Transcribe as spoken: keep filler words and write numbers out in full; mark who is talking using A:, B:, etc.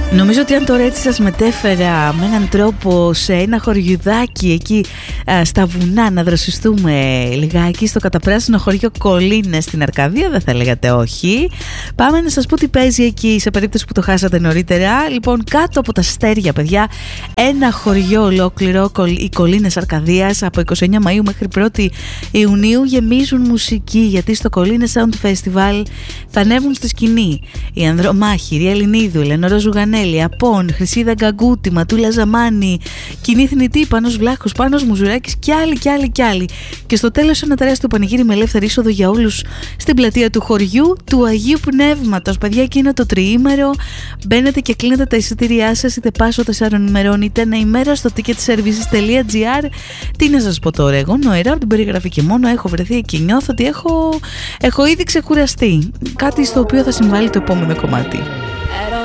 A: Νομίζω ότι αν τώρα έτσι σας μετέφερα με έναν τρόπο σε ένα χωριουδάκι εκεί α, στα βουνά να δροσιστούμε λιγάκι στο καταπράσινο χωριό Κολίνες στην Αρκαδία, δεν θα λέγατε όχι. Πάμε να σας πω τι παίζει εκεί σε περίπτωση που το χάσατε νωρίτερα. Λοιπόν, κάτω από τα αστέρια, παιδιά, ένα χωριό ολόκληρο, οι Κολίνες Αρκαδίας, από είκοσι εννέα Μαΐου μέχρι πρώτη Ιουνίου γεμίζουν μουσική, γιατί στο Κολίνες Sound Festival θα ανέβουν στη σκηνή η Ανδρομάχη, η Ελληνίδου, η Ελενόρα Ζουγανέλη, Απών, Χρυσίδα Γκαγκούτη, Ματούλα Ζαμάνη, Κοινή Θνητή, Πάνος Βλάχος, Πάνος Μουζουράκης και άλλοι και άλλοι και άλλοι. Και στο τέλος ένα τεράστιο πανηγύρι με ελεύθερη είσοδο για όλους στην πλατεία του χωριού του Αγίου Πνεύματος. Παιδιά, εκεί είναι το τριήμερο. Μπαίνετε και κλείνετε τα εισιτήριά σας είτε πάσο τεσσάρων ημερών είτε ένα ημέρα στο ticket services τελεία gr. Τι να σας πω τώρα, εγώ νοερά από την περιγραφή και μόνο έχω βρεθεί και νιώθω ότι έχω, έχω ήδη ξεκουραστεί. Κάτι στο οποίο θα συμβάλλει το επόμενο κομμάτι.